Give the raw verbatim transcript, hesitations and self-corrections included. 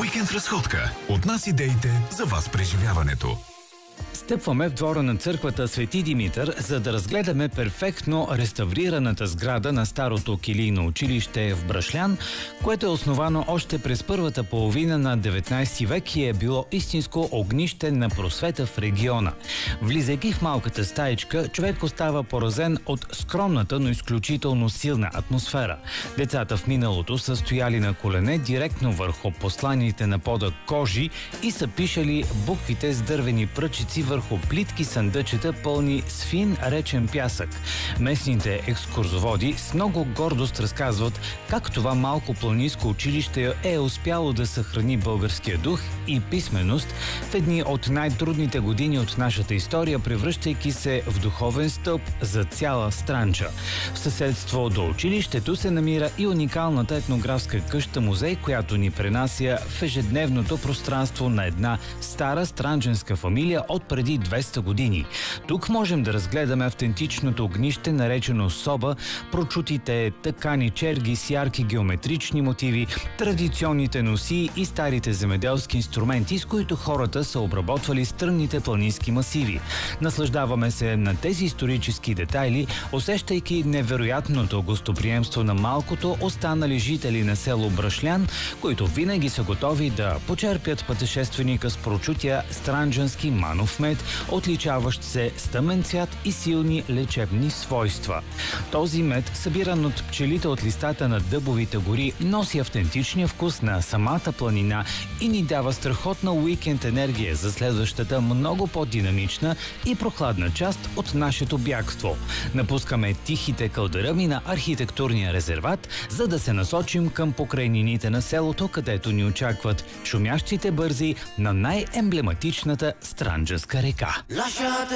Уикенд разходка. От нас идеите за вас преживяването. Стъпваме в двора на църквата Свети Димитър, за да разгледаме перфектно реставрираната сграда на старото килийно училище в Брашлян, което е основано още през първата половина на деветнайсети век и е било истинско огнище на просвета в региона. Влизайки в малката стаичка, човек остава поразен от скромната, но изключително силна атмосфера. Децата в миналото са стояли на колене директно върху посланите на пода кожи и са пишали буквите с дървени пръчици върху плитки съндъчета, пълни с фин речен пясък. Местните екскурзоводи с много гордост разказват как това малко планинско училище е успяло да съхрани българския дух и писменост в едни от най-трудните години от нашата история, превръщайки се в духовен стълб за цяла Странджа. В съседство до училището се намира и уникалната етнографска къща-музей, която ни пренася в ежедневното пространство на една стара странджанска фамилия от преди двеста години. Тук можем да разгледаме автентичното огнище, наречено соба, прочутите тъкани черги с ярки геометрични мотиви, традиционните носии и старите земеделски инструменти, с които хората са обработвали стръмните планински масиви. Наслаждаваме се на тези исторически детайли, усещайки невероятното гостоприемство на малкото останали жители на село Брашлян, които винаги са готови да почерпят пътешественика с прочутия странджански манов мед, отличаващ се с тъмен цвят и силни лечебни свойства. Този мед, събиран от пчелите от листата на дъбовите гори, носи автентичния вкус на самата планина и ни дава страхотна уикенд енергия за следващата много по-динамична и прохладна част от нашето бягство. Напускаме тихите кълдъръми на архитектурния резерват, за да се насочим към покрайнините на селото, където ни очакват шумящите бързи на най-емблематичната странджанска река.